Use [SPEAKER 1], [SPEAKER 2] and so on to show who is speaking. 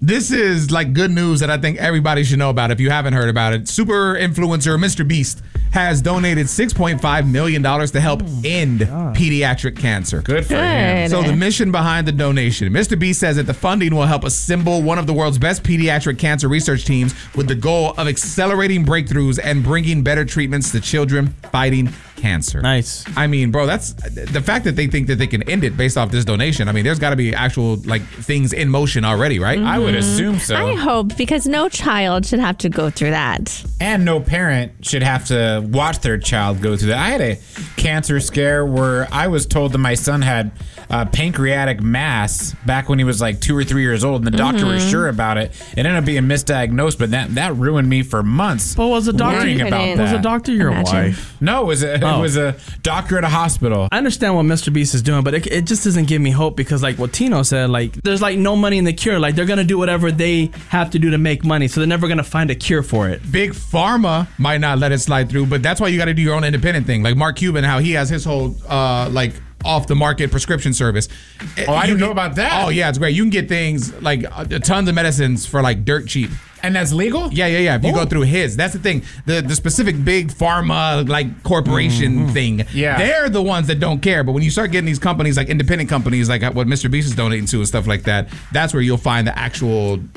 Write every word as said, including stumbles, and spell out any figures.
[SPEAKER 1] This is like good news that I think everybody should know about if you haven't heard about it. Super influencer Mister Beast has donated six point five million dollars to help end pediatric cancer.
[SPEAKER 2] Good for
[SPEAKER 3] Good.
[SPEAKER 2] him.
[SPEAKER 1] So the mission behind the donation, Mister Beast says that the funding will help assemble one of the world's best pediatric cancer research teams with the goal of accelerating breakthroughs and bringing better treatments to children fighting cancer.
[SPEAKER 4] Nice.
[SPEAKER 1] I mean, bro, that's the fact that they think that they can end it based off this donation. I mean, there's got to be actual like things in motion already, right?
[SPEAKER 2] I would assume so.
[SPEAKER 3] I hope, because no child should have to go through that.
[SPEAKER 2] And no parent should have to watch their child go through that. I had a cancer scare where I was told that my son had uh, pancreatic mass back when he was like two or three years old, and the doctor
[SPEAKER 3] Mm-hmm.
[SPEAKER 2] was sure about it. It ended up being misdiagnosed, but that that ruined me for months.
[SPEAKER 4] But was a doctor
[SPEAKER 2] worrying
[SPEAKER 3] You
[SPEAKER 2] about
[SPEAKER 3] couldn't-
[SPEAKER 2] that?
[SPEAKER 4] Was a doctor your
[SPEAKER 3] Imagine.
[SPEAKER 4] wife?
[SPEAKER 2] No, it was a
[SPEAKER 4] Oh.
[SPEAKER 2] it was a doctor at a hospital.
[SPEAKER 4] I understand what Mister Beast is doing, but it, it just doesn't give me hope because, like what Tino said, like there's like no money in the cure. Like they're gonna do whatever they have to do to make money, so they're never gonna find a cure for it.
[SPEAKER 1] Big Pharma might not let it slide through, but that's why you got to do your own independent thing. Like Mark Cuban, how he has his whole uh, like off the market prescription service.
[SPEAKER 2] Oh, I
[SPEAKER 1] You
[SPEAKER 2] didn't know
[SPEAKER 1] can-
[SPEAKER 2] about that.
[SPEAKER 1] Oh yeah, it's great. You can get things like uh, tons of medicines for like dirt cheap.
[SPEAKER 2] And that's legal?
[SPEAKER 1] Yeah, yeah, yeah. If you
[SPEAKER 2] Oh.
[SPEAKER 1] go through his, that's the thing. The the specific big pharma like corporation thing.
[SPEAKER 2] Yeah.
[SPEAKER 1] They're the ones that don't care. But when you start getting these companies like independent companies like what Mister Beast is donating to and stuff like that, that's where you'll find the actual